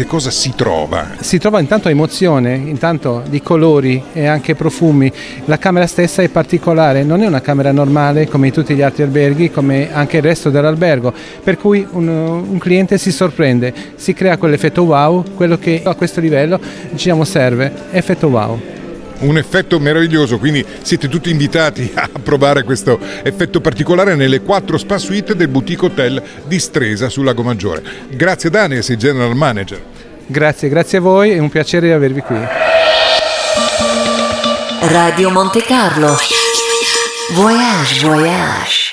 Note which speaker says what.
Speaker 1: che cosa si trova?
Speaker 2: Si trova intanto emozione, intanto di colori e anche profumi. La camera stessa è particolare, non è una camera normale come tutti gli altri alberghi, come anche il resto dell'albergo, per cui un cliente si sorprende, si crea quell'effetto wow, quello che a questo livello diciamo serve, effetto wow.
Speaker 1: Un effetto meraviglioso, quindi siete tutti invitati a provare questo effetto particolare nelle 4 spa suite del boutique hotel di Stresa sul Lago Maggiore. Grazie Daniel, sei General Manager.
Speaker 2: Grazie a voi, è un piacere avervi qui.
Speaker 3: Radio Monte Carlo. Voyage.